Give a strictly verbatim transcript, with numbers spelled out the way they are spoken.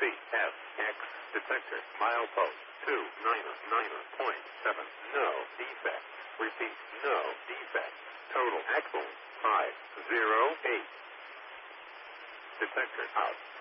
C F X detector milepost two nine nine point seven. No defect. Repeat, no defect. Total axle five zero eight. Detector out.